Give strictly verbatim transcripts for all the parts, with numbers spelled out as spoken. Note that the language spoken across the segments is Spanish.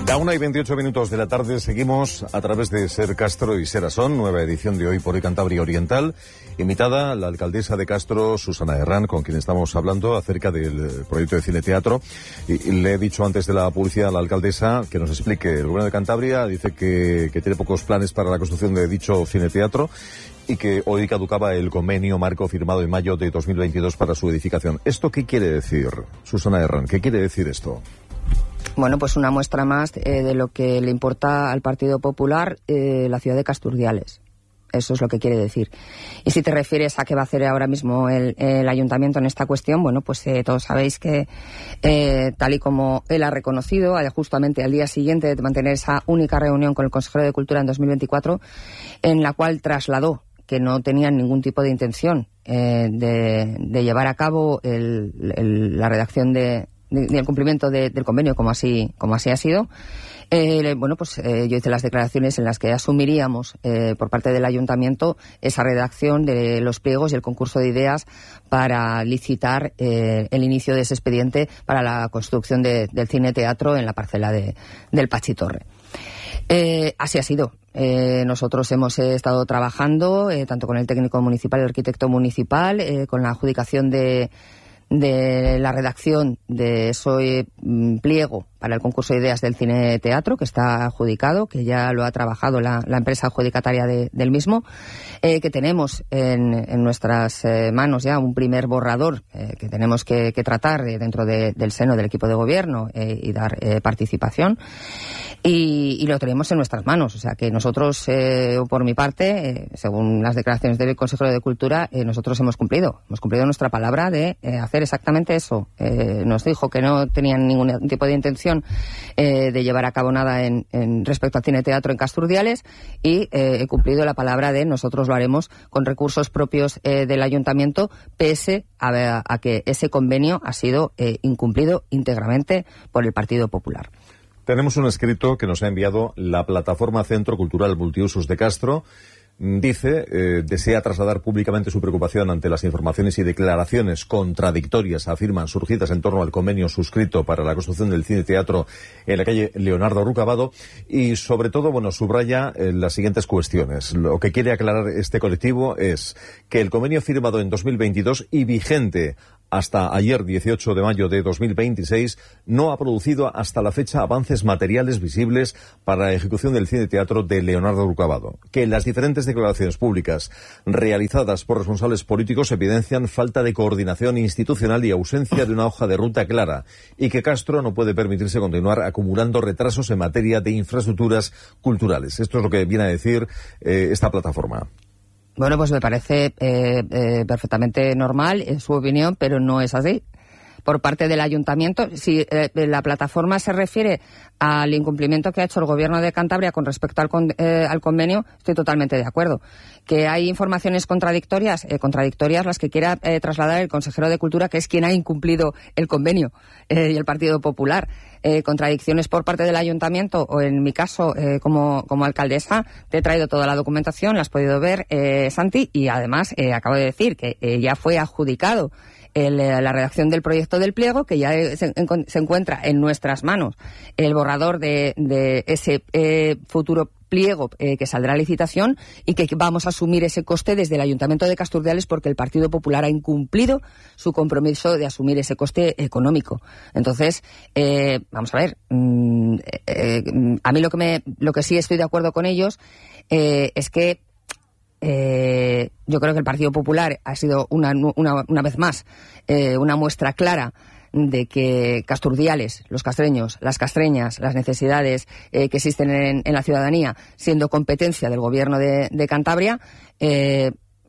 La una y veintiocho minutos de la tarde seguimos a través de Ser Castro y Ser Asón, nueva edición de Hoy por Hoy Cantabria Oriental. Invitada la alcaldesa de Castro, Susana Herrán, con quien estamos hablando acerca del proyecto de cine-teatro. Y, y le he dicho antes de la publicidad a la alcaldesa que nos explique. El gobierno de Cantabria dice que, que tiene pocos planes para la construcción de dicho cine-teatro y que hoy caducaba el convenio marco firmado en mayo de dos mil veintidós para su edificación. ¿Esto qué quiere decir, Susana Herrán? ¿Qué quiere decir esto? Bueno, pues una muestra más eh, de lo que le importa al Partido Popular eh, la ciudad de Casturdiales. Eso es lo que quiere decir. Y si te refieres a qué va a hacer ahora mismo el, el ayuntamiento en esta cuestión, bueno, pues eh, todos sabéis que eh, tal y como él ha reconocido, justamente al día siguiente de mantener esa única reunión con el consejero de Cultura en dos mil veinticuatro, en la cual trasladó que no tenían ningún tipo de intención eh, de, de llevar a cabo el, el, la redacción de ni el cumplimiento de, del convenio como así como así ha sido. Eh, bueno, pues eh, yo hice las declaraciones en las que asumiríamos eh, por parte del ayuntamiento esa redacción de los pliegos y el concurso de ideas para licitar eh, el inicio de ese expediente para la construcción de, del cine-teatro en la parcela de, del Pachitorre. Eh, así ha sido. Eh, nosotros hemos eh, estado trabajando eh, tanto con el técnico municipal, el arquitecto municipal, eh, con la adjudicación de de la redacción de ese mm, pliego para el concurso de ideas del cine teatro, que está adjudicado, que ya lo ha trabajado la, la empresa adjudicataria de, del mismo, eh, que tenemos en, en nuestras eh, manos ya un primer borrador eh, que tenemos que, que tratar eh, dentro de, del seno del equipo de gobierno eh, y dar eh, participación, y, y lo tenemos en nuestras manos. O sea que nosotros, eh, por mi parte, eh, según las declaraciones del consejero de Cultura, eh, nosotros hemos cumplido, hemos cumplido nuestra palabra de eh, hacer exactamente eso. Eh, nos dijo que no tenían ningún tipo de intención eh, de llevar a cabo nada en, en respecto al cine-teatro en Casturdiales, y eh, he cumplido la palabra de nosotros lo haremos con recursos propios eh, del ayuntamiento, pese a, a que ese convenio ha sido eh, incumplido íntegramente por el Partido Popular. Tenemos un escrito que nos ha enviado la Plataforma Centro Cultural Multiusos de Castro. Dice, eh, desea trasladar públicamente su preocupación ante las informaciones y declaraciones contradictorias, afirman, surgidas en torno al convenio suscrito para la construcción del cine-teatro en la calle Leonardo Rucabado, y sobre todo, bueno, subraya eh, las siguientes cuestiones. Lo que quiere aclarar este colectivo es que el convenio firmado en dos mil veintidós y vigente hasta ayer, dieciocho de mayo de dos mil veintiséis, no ha producido hasta la fecha avances materiales visibles para la ejecución del cine-teatro de Leonardo Rucabado. Que las diferentes declaraciones públicas realizadas por responsables políticos evidencian falta de coordinación institucional y ausencia de una hoja de ruta clara, y que Castro no puede permitirse continuar acumulando retrasos en materia de infraestructuras culturales. Esto es lo que viene a decir eh, esta plataforma. Bueno, pues me parece eh, eh, perfectamente normal, en su opinión, pero no es así. Por parte del ayuntamiento, si eh, la plataforma se refiere al incumplimiento que ha hecho el gobierno de Cantabria con respecto al, con, eh, al convenio, estoy totalmente de acuerdo. Que hay informaciones contradictorias, eh, contradictorias las que quiera eh, trasladar el consejero de Cultura, que es quien ha incumplido el convenio, eh, y el Partido Popular. Eh, contradicciones por parte del ayuntamiento, o en mi caso, eh, como, como alcaldesa, te he traído toda la documentación, la has podido ver, eh, Santi, y además eh, acabo de decir que eh, ya fue adjudicado El, la redacción del proyecto del pliego, que ya se, en, se encuentra en nuestras manos el borrador de, de ese eh, futuro pliego eh, que saldrá a licitación, y que vamos a asumir ese coste desde el Ayuntamiento de Casturdiales, porque el Partido Popular ha incumplido su compromiso de asumir ese coste económico. Entonces, eh, vamos a ver, mmm, eh, a mí lo que, me, lo que sí estoy de acuerdo con ellos eh, es que Eh, yo creo que el Partido Popular ha sido una, una, una vez más eh, una muestra clara de que Casturdiales, los castreños, las castreñas, las necesidades eh, que existen en, en la ciudadanía, siendo competencia del gobierno de, de Cantabria, eh,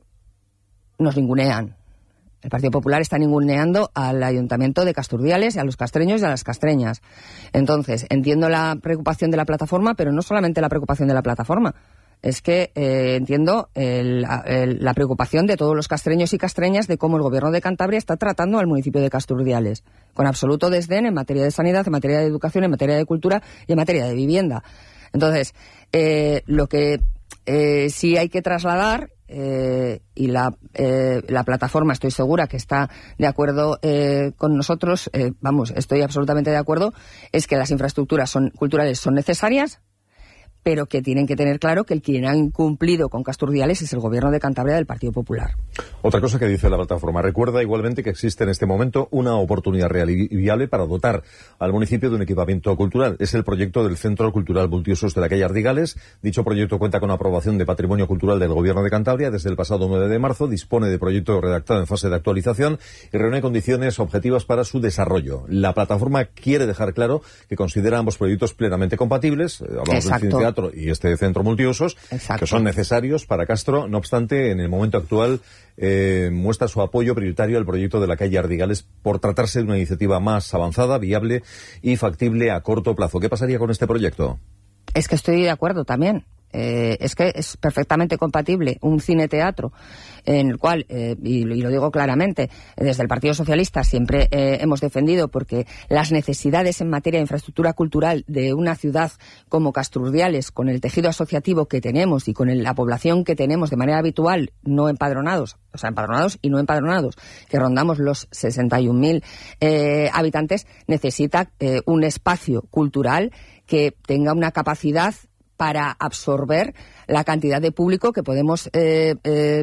nos ningunean. El Partido Popular está ninguneando al Ayuntamiento de Casturdiales, a los castreños y a las castreñas. Entonces, entiendo la preocupación de la plataforma, pero no solamente la preocupación de la plataforma. Es que eh, entiendo el, el, la preocupación de todos los castreños y castreñas de cómo el gobierno de Cantabria está tratando al municipio de Casturdiales, con absoluto desdén en materia de sanidad, en materia de educación, en materia de cultura y en materia de vivienda. Entonces, eh, lo que eh, sí hay que trasladar eh, y la, eh, la plataforma, estoy segura que está de acuerdo eh, con nosotros, eh, vamos, estoy absolutamente de acuerdo, es que las infraestructuras son, culturales son necesarias, pero que tienen que tener claro que el quien ha incumplido con Casturdiales es el Gobierno de Cantabria del Partido Popular. Otra cosa que dice la plataforma, recuerda igualmente que existe en este momento una oportunidad real y viable para dotar al municipio de un equipamiento cultural. Es el proyecto del Centro Cultural Multiusos de la calle Ardigales. Dicho proyecto cuenta con aprobación de Patrimonio Cultural del Gobierno de Cantabria desde el pasado nueve de marzo, dispone de proyecto redactado en fase de actualización y reúne condiciones objetivas para su desarrollo. La plataforma quiere dejar claro que considera ambos proyectos plenamente compatibles. Hablamos del cine teatro y este centro multiusos, Exacto. que son necesarios para Castro. No obstante, en el momento actual eh, muestra su apoyo prioritario al proyecto de la calle Ardigales por tratarse de una iniciativa más avanzada, viable y factible a corto plazo. ¿Qué pasaría con este proyecto? Es que estoy de acuerdo también. Eh, es que es perfectamente compatible un cine-teatro en el cual, eh, y, y lo digo claramente, desde el Partido Socialista siempre eh, hemos defendido porque las necesidades en materia de infraestructura cultural de una ciudad como Casturdiales, con el tejido asociativo que tenemos y con el, la población que tenemos de manera habitual, no empadronados, o sea, empadronados y no empadronados, que rondamos los sesenta y un mil eh, habitantes, necesita eh, un espacio cultural que tenga una capacidad para absorber la cantidad de público que podemos eh, eh,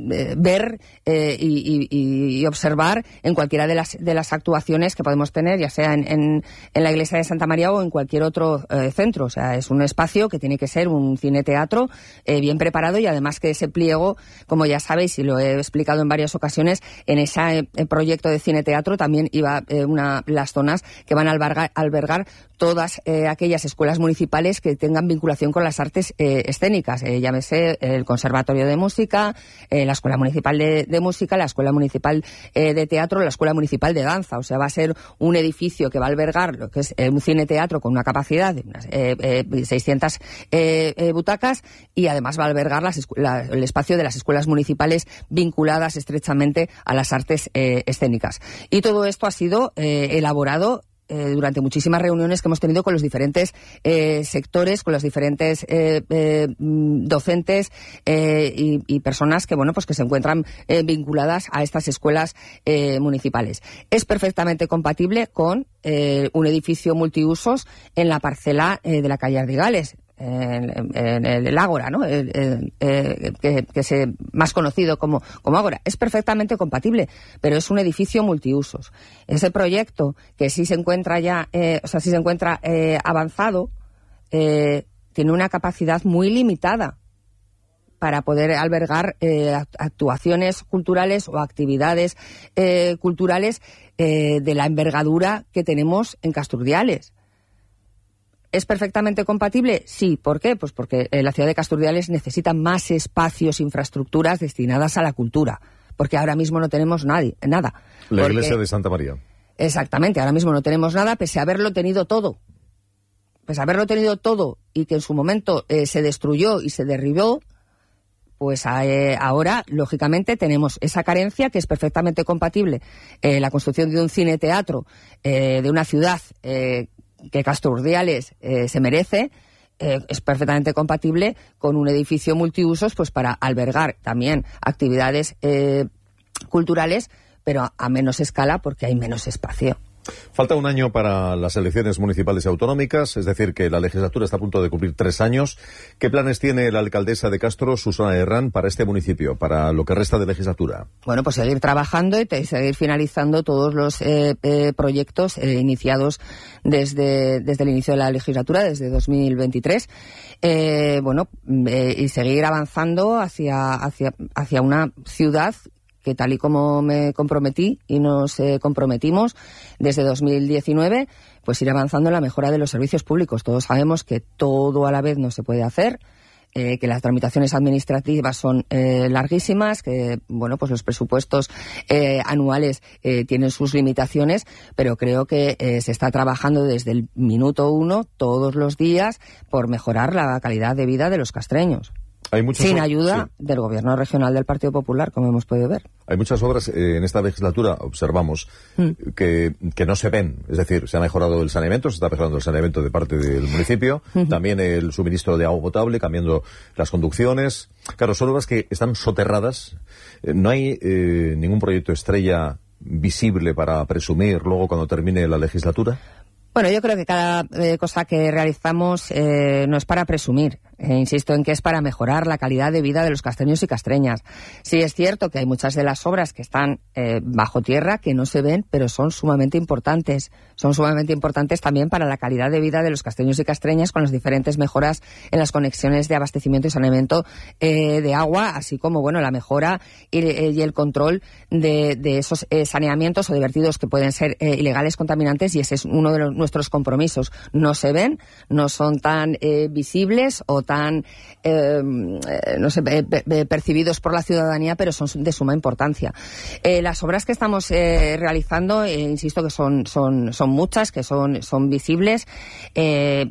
ver eh, y, y, y observar en cualquiera de las de las actuaciones que podemos tener, ya sea en, en, en la iglesia de Santa María o en cualquier otro eh, centro. O sea, es un espacio que tiene que ser un cine-teatro eh, bien preparado y además que ese pliego, como ya sabéis y lo he explicado en varias ocasiones, en ese eh, proyecto de cine-teatro también iba eh, una las zonas que van a albergar, albergar todas eh, aquellas escuelas municipales que tengan vinculación con las artes eh, escénicas. Eh, llámese el Conservatorio de Música, eh, la Escuela Municipal de, de Música, la Escuela Municipal eh, de Teatro, la Escuela Municipal de Danza. O sea, va a ser un edificio que va a albergar lo que es eh, un cine-teatro con una capacidad de unas eh, eh, seiscientas eh, eh, butacas y además va a albergar las la, el espacio de las escuelas municipales vinculadas estrechamente a las artes eh, escénicas. Y todo esto ha sido eh, elaborado Eh, durante muchísimas reuniones que hemos tenido con los diferentes eh, sectores, con los diferentes eh, eh, docentes eh, y, y personas que, bueno, pues que se encuentran eh, vinculadas a estas escuelas eh, municipales. Es perfectamente compatible con eh, un edificio multiusos en la parcela eh, de la calle Ardigales. En, en, en el Ágora, ¿no? El, el, el, que, que es más conocido como, como Ágora. Es perfectamente compatible, pero es un edificio multiusos. Ese proyecto, que sí se encuentra ya, eh, o sea, sí se encuentra eh, avanzado, eh, tiene una capacidad muy limitada para poder albergar eh, actuaciones culturales o actividades eh, culturales eh, de la envergadura que tenemos en Casturdiales. ¿Es perfectamente compatible? Sí. ¿Por qué? Pues porque eh, la ciudad de Casturdiales necesita más espacios, infraestructuras destinadas a la cultura, porque ahora mismo no tenemos nadie, nada. La porque, iglesia de Santa María. Exactamente, ahora mismo no tenemos nada, pese a haberlo tenido todo. Pese a haberlo tenido todo y que en su momento eh, se destruyó y se derribó, pues eh, ahora, lógicamente, tenemos esa carencia que es perfectamente compatible. Eh, la construcción de un cine-teatro eh, de una ciudad eh, que Casturdiales eh, se merece, eh, es perfectamente compatible con un edificio multiusos pues para albergar también actividades eh, culturales, pero a, a menos escala porque hay menos espacio. Falta un año para las elecciones municipales y autonómicas, es decir, que la legislatura está a punto de cumplir tres años. ¿Qué planes tiene la alcaldesa de Castro, Susana Herrán, para este municipio, para lo que resta de legislatura? Bueno, pues seguir trabajando y seguir finalizando todos los eh, eh, proyectos eh, iniciados desde, desde el inicio de la legislatura, desde dos mil veintitrés. Eh, bueno, eh, y seguir avanzando hacia, hacia, hacia una ciudad que tal y como me comprometí y nos eh, comprometimos desde dos mil diecinueve, pues ir avanzando en la mejora de los servicios públicos. Todos sabemos que todo a la vez no se puede hacer, eh, que las tramitaciones administrativas son eh, larguísimas, que bueno, pues los presupuestos eh, anuales eh, tienen sus limitaciones, pero creo que eh, se está trabajando desde el minuto uno, todos los días, por mejorar la calidad de vida de los castreños. Hay muchas sin o- ayuda sí. del gobierno regional del Partido Popular, como hemos podido ver. Hay muchas obras eh, en esta legislatura, observamos, Mm. que, que no se ven. Es decir, se ha mejorado el saneamiento, se está mejorando el saneamiento de parte del municipio, Uh-huh. también el suministro de agua potable, cambiando las conducciones. Claro, son obras que están soterradas. Eh, no hay eh, ningún proyecto estrella visible para presumir luego cuando termine la legislatura. Bueno, yo creo que cada eh, cosa que realizamos eh, no es para presumir. Eh, insisto en que es para mejorar la calidad de vida de los castreños y castreñas. Sí es cierto que hay muchas de las obras que están eh, bajo tierra, que no se ven, pero son sumamente importantes. Son sumamente importantes también para la calidad de vida de los castreños y castreñas, con las diferentes mejoras en las conexiones de abastecimiento y saneamiento eh, de agua, así como, bueno, la mejora y, y el control de, de esos eh, saneamientos o de vertidos que pueden ser eh, ilegales, contaminantes, y ese es uno de los, nuestros compromisos. No se ven, no son tan eh, visibles o tan, eh, no sé, eh, percibidos por la ciudadanía, pero son de suma importancia. Eh, las obras que estamos eh, realizando, eh, insisto que son, son, son muchas, que son, son visibles. Eh,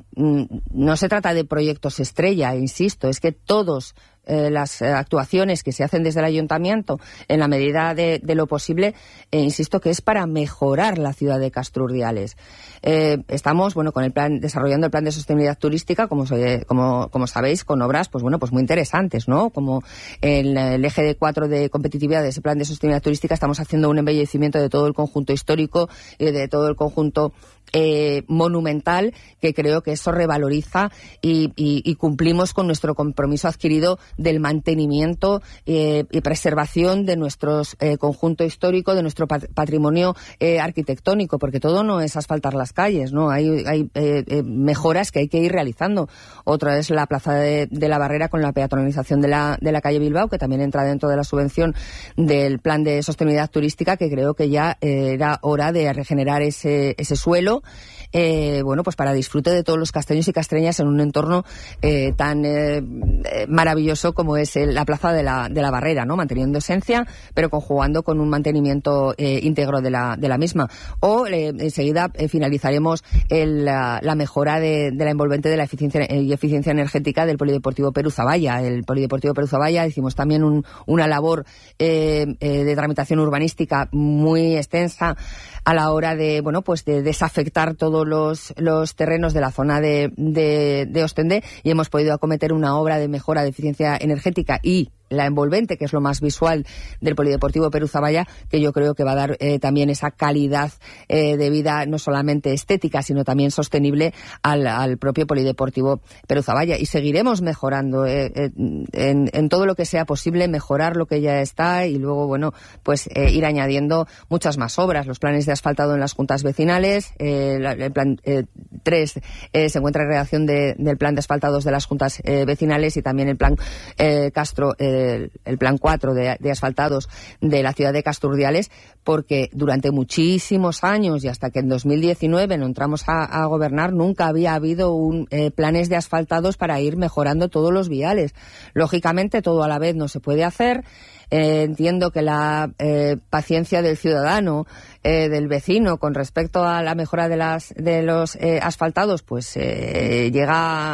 no se trata de proyectos estrella, insisto, es que todos Eh, las eh, actuaciones que se hacen desde el ayuntamiento, en la medida de, de lo posible, eh, insisto que es para mejorar la ciudad de Castrurdiales. Eh, estamos, bueno, con el plan, desarrollando el plan de sostenibilidad turística, como, se, como, como sabéis, con obras, pues bueno, pues muy interesantes, ¿no? Como el, el eje de cuatro de competitividad de ese plan de sostenibilidad turística, estamos haciendo un embellecimiento de todo el conjunto histórico y de todo el conjunto Eh, monumental, que creo que eso revaloriza y, y, y cumplimos con nuestro compromiso adquirido del mantenimiento eh, y preservación de nuestro eh, conjunto histórico, de nuestro pat- patrimonio eh, arquitectónico, porque todo no es asfaltar las calles, ¿no? Hay, hay eh, eh, mejoras que hay que ir realizando. Otra es la plaza de, de la Barrera con la peatonalización de la, de la calle Bilbao, que también entra dentro de la subvención del plan de sostenibilidad turística, que creo que ya eh, era hora de regenerar ese, ese suelo. Eh, bueno, pues para disfrute de todos los castreños y castreñas en un entorno eh, tan eh, maravilloso como es el, la plaza de la, de la Barrera, ¿no? Manteniendo esencia, pero conjugando con un mantenimiento eh, íntegro de la, de la misma. O eh, enseguida eh, finalizaremos el, la, la mejora de, de la envolvente de la eficiencia y eficiencia energética del Polideportivo Peruzaballa. El Polideportivo Peruzaballa hicimos también un, una labor eh, eh, de tramitación urbanística muy extensa a la hora de, bueno, pues de desafectar todos los, los terrenos de la zona de, de, de Ostende, y hemos podido acometer una obra de mejora de eficiencia energética y la envolvente, que es lo más visual del Polideportivo Peruzaballa, que yo creo que va a dar eh, también esa calidad eh, de vida, no solamente estética, sino también sostenible al, al propio Polideportivo Peruzaballa. Y seguiremos mejorando eh, eh, en, en todo lo que sea posible, mejorar lo que ya está y luego, bueno, pues eh, ir añadiendo muchas más obras. Los planes de asfaltado en las juntas vecinales, eh, la, el plan eh, tres eh, se encuentra en redacción de, del plan de asfaltados de las juntas eh, vecinales, y también el plan eh, Castro, eh, el, el plan cuatro de, de asfaltados de la ciudad de Castrurdiales, porque durante muchísimos años y hasta que en dos mil diecinueve no entramos a, a gobernar, nunca había habido un, eh, planes de asfaltados para ir mejorando todos los viales. Lógicamente todo a la vez no se puede hacer. Eh, entiendo que la eh, paciencia del ciudadano, eh, del vecino, con respecto a la mejora de las de los eh, asfaltados, pues eh, llega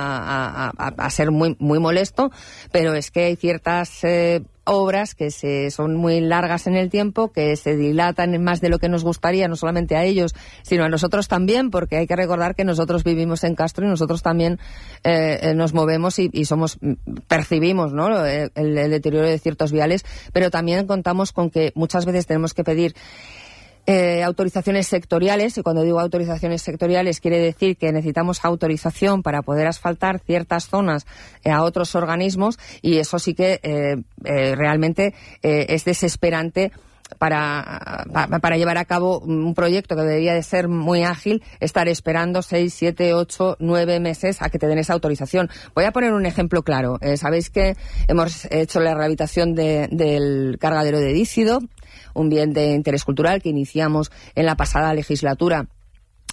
a, a, a ser muy muy molesto, pero es que hay ciertas eh, obras que se, son muy largas en el tiempo, que se dilatan más de lo que nos gustaría, no solamente a ellos, sino a nosotros también, porque hay que recordar que nosotros vivimos en Castro y nosotros también eh, nos movemos y, y somos percibimos, ¿no?, el, el deterioro de ciertos viales, pero también contamos con que muchas veces tenemos que pedir Eh, autorizaciones sectoriales, y cuando digo autorizaciones sectoriales quiere decir que necesitamos autorización para poder asfaltar ciertas zonas eh, a otros organismos, y eso sí que eh, eh, realmente eh, es desesperante para, para, para llevar a cabo un proyecto que debería de ser muy ágil, estar esperando seis, siete, ocho, nueve meses a que te den esa autorización. Voy a poner un ejemplo claro. Eh, Sabéis que hemos hecho la rehabilitación de, del cargadero de Dícido, un bien de interés cultural que iniciamos en la pasada legislatura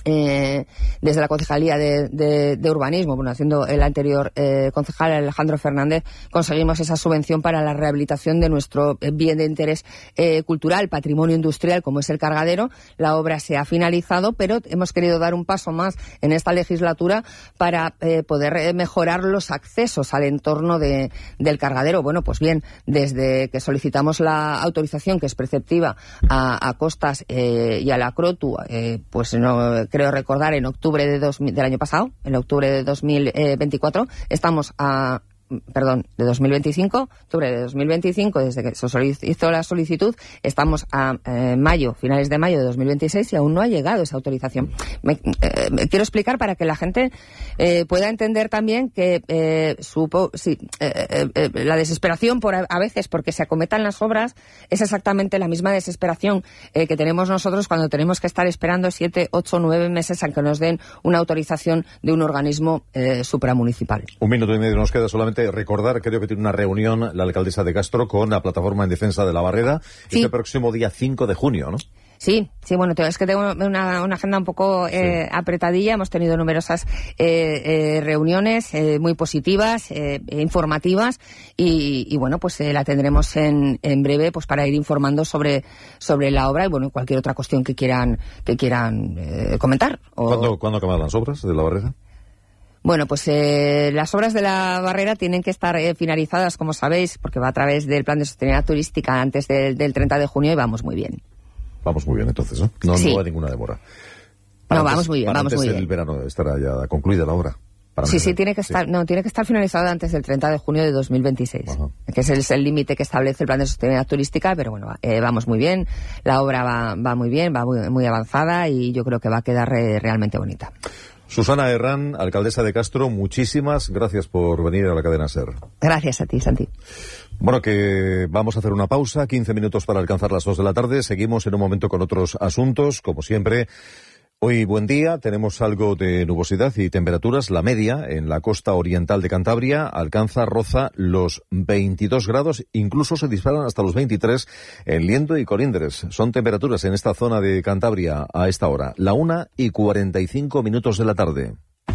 Eh, desde la Concejalía de, de, de Urbanismo, bueno, haciendo el anterior eh, concejal Alejandro Fernández, conseguimos esa subvención para la rehabilitación de nuestro bien de interés eh, cultural, patrimonio industrial, como es el Cargadero. La obra se ha finalizado, pero hemos querido dar un paso más en esta legislatura para eh, poder eh, mejorar los accesos al entorno de, del Cargadero. Bueno, pues bien, desde que solicitamos la autorización, que es preceptiva, a, a Costas eh, y a la Crotu, eh, pues no creo recordar, en octubre de dos mil, del año pasado, en octubre de dos mil veinticuatro, estamos a... perdón, de dos mil veinticinco, octubre de dos mil veinticinco, desde que se hizo la solicitud, estamos a eh, mayo, finales de mayo de dos mil veintiséis, y aún no ha llegado esa autorización. Me, eh, me quiero explicar para que la gente eh, pueda entender también que eh, supo, sí, eh, eh, la desesperación por a, a veces porque se acometan las obras es exactamente la misma desesperación eh, que tenemos nosotros cuando tenemos que estar esperando siete, ocho, nueve meses a que nos den una autorización de un organismo eh, supramunicipal. Un minuto y medio nos queda. Solamente recordar, creo que tiene una reunión la alcaldesa de Castro con la plataforma en defensa de la barrera, sí, este próximo día cinco de junio, ¿no? Sí, sí, bueno, es que tengo una, una agenda un poco eh, sí. apretadilla. Hemos tenido numerosas eh, eh, reuniones eh, muy positivas, eh, informativas, y, y bueno, pues eh, la tendremos en, en breve, pues para ir informando sobre sobre la obra y bueno, cualquier otra cuestión que quieran que quieran eh, comentar. O... ¿Cuándo, ¿Cuándo acaban las obras de la barrera? Bueno, pues eh, las obras de la barrera tienen que estar eh, finalizadas, como sabéis, porque va a través del plan de sostenibilidad turística antes del, del treinta de junio, y vamos muy bien. Vamos muy bien, entonces, ¿no? No, sí. no hay ninguna demora. Para no, antes, vamos muy bien, vamos antes muy bien. del verano estará ya concluida la obra. Para sí, sí, tiene que estar, sí. no, tiene que estar finalizada antes del treinta de junio de dos mil veintiséis, Ajá. que es el límite que establece el plan de sostenibilidad turística, pero bueno, eh, vamos muy bien, la obra va, va muy bien, va muy, muy avanzada, y yo creo que va a quedar eh, realmente bonita. Susana Herrán, alcaldesa de Castro, muchísimas gracias por venir a la cadena SER. Gracias a ti, Santi. Bueno, que vamos a hacer una pausa, quince minutos para alcanzar las dos de la tarde. Seguimos en un momento con otros asuntos, como siempre. Hoy buen día, tenemos algo de nubosidad y temperaturas. La media en la costa oriental de Cantabria alcanza, roza los veintidós grados, incluso se disparan hasta los veintitrés en Liendo y Colindres. Son temperaturas en esta zona de Cantabria a esta hora, la una y cuarenta y cinco minutos de la tarde.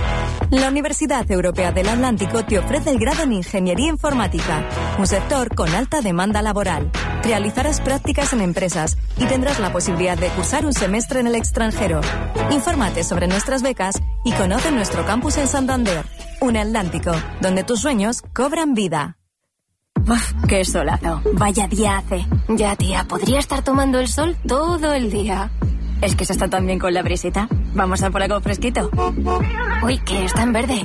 La Universidad Europea del Atlántico te ofrece el grado en Ingeniería Informática, un sector con alta demanda laboral. Realizarás prácticas en empresas y tendrás la posibilidad de cursar un semestre en el extranjero. Infórmate sobre nuestras becas y conoce nuestro campus en Santander. Un Atlántico, donde tus sueños cobran vida. Uf, qué solazo. Vaya día hace. Ya, tía, podría estar tomando el sol todo el día. Es que se está tan bien con la brisita. Vamos a por algo fresquito. Uy, que está en verde.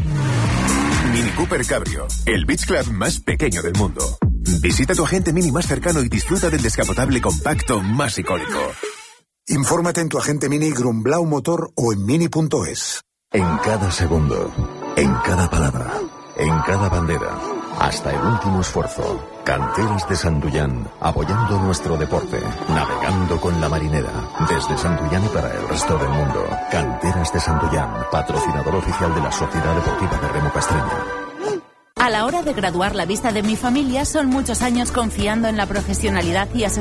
Mini Cooper Cabrio, el beach club más pequeño del mundo. Visita tu agente Mini más cercano y disfruta del descapotable compacto más icónico. Infórmate en tu agente Mini Grumblau Motor o en mini punto es. En cada segundo, en cada palabra, en cada bandera, hasta el último esfuerzo. Canteras de Santullán, apoyando nuestro deporte, navegando con la marinera, desde Santullán y para el resto del mundo. Canteras de Santullán, patrocinador oficial de la Sociedad Deportiva de Remo Castreña. A la hora de graduar la vista de mi familia, son muchos años confiando en la profesionalidad y asesoría